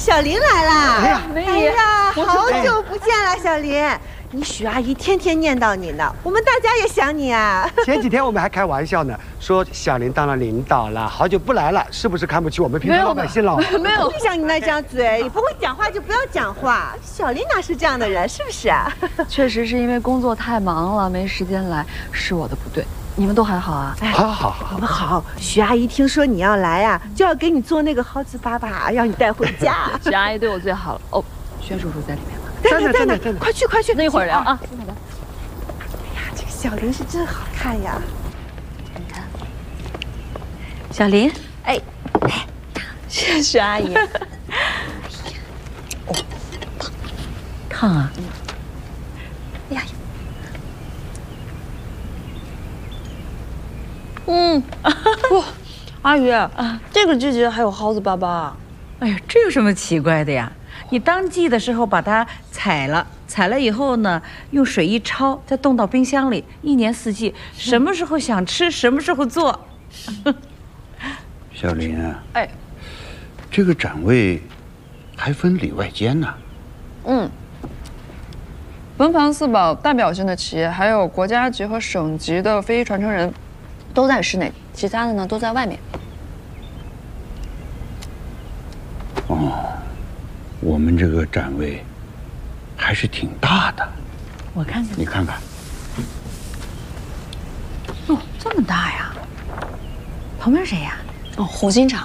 小林来啦！ 哎呀， 哎呀，好久不见了，小林。你许阿姨天天念叨你呢，我们大家也想你啊。 前几天我们还开玩笑呢，说小林当了领导了，好久不来了，是不是看不起我们平常老百姓了？ 没有，不像你那张嘴，不会讲话就不要讲话。小林哪是这样的人，是不是啊？ 确实是因为工作太忙了，没时间来，是我的不对。你们都还好啊？ 好， 我们好。许阿姨听说你要来呀，就要给你做那个蒿子粑粑，让你带回家。 许阿姨对我最好了。哦，轩叔叔在里面呢。 真的， 快去， 那一会儿聊啊。 哎呀，这个小林是真好看呀！ 你看， 小林， 哎，谢谢许阿姨。 哦，烫啊！ 哎呀， 不，阿姨，这个季节还有蒿子粑粑。 哎呀，这有什么奇怪的呀？你当季的时候把它采了以后呢，用水一焯，再冻到冰箱里，一年四季，什么时候想吃什么时候做。 小林啊， 哎， 这个展位还分里外间呢。 文房四宝代表性的企业，还有国家级和省级的非遗传承人，都在室内，其他的呢都在外面。 哦，我们这个展位还是挺大的， 我看看， 你看看。 哦，这么大呀！旁边谁呀？ 哦，红星厂。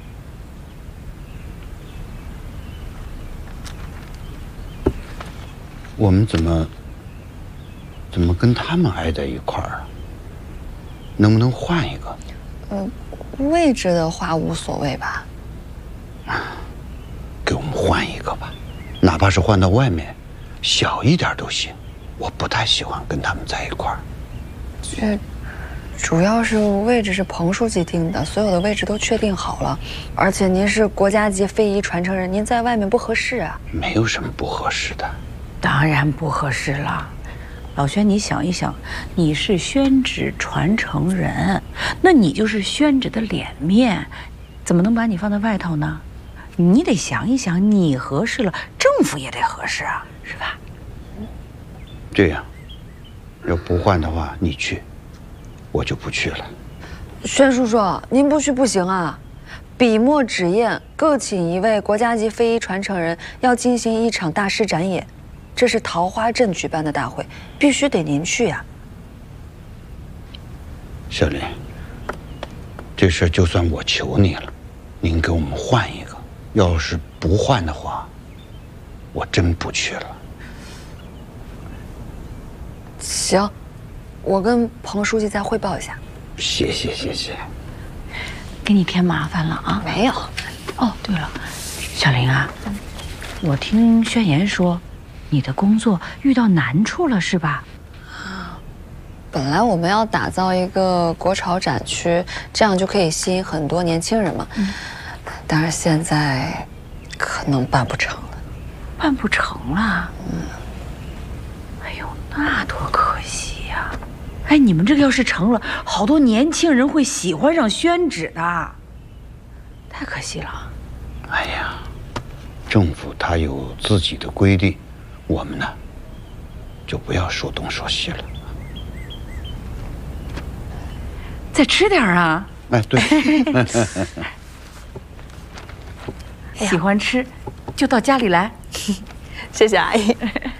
我们怎么跟他们挨在一块儿啊？能不能换一个？ 位置的话无所谓吧。 给我们换一个吧，哪怕是换到外面，小一点都行。我不太喜欢跟他们在一块儿。 这主要是位置是彭书记定的，所有的位置都确定好了。而且您是国家级非遗传承人，您在外面不合适啊。 没有什么不合适的。 当然不合适了。老轩，你想一想，你是宣纸传承人，那你就是宣纸的脸面，怎么能把你放在外头呢？你得想一想，你合适了，政府也得合适啊，是吧？ 这样，要不换的话，你去，我就不去了。 轩叔叔，您不去不行啊！笔墨纸砚各请一位国家级非遗传承人，要进行一场大师展演，这是桃花镇举办的大会，必须得您去呀。 小林，这事就算我求你了，您给我们换一个。要是不换的话，我真不去了。 行，我跟彭书记再汇报一下。 谢谢。 给你添麻烦了啊？ 没有。 哦，对了，小林啊，我听宣言说，你的工作遇到难处了是吧？ 本来我们要打造一个国潮展区，这样就可以吸引很多年轻人嘛。但是现在可能办不成了。 办不成了？哎呦，那多可惜呀！哎，你们这个要是成了，好多年轻人会喜欢上宣纸的，太可惜了。 哎呀，政府它有自己的规定，我们呢就不要说东说西了。 再吃点啊！ 哎，对。 喜欢吃，就到家里来。 谢谢阿姨。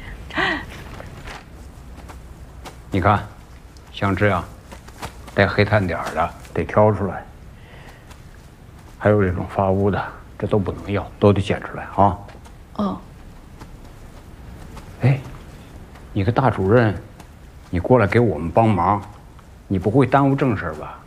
你看，像这样带黑炭点的得挑出来，还有这种发乌的，这都不能要，都得捡出来啊。 哦。 哎，你个大主任，你过来给我们帮忙，你不会耽误正事吧？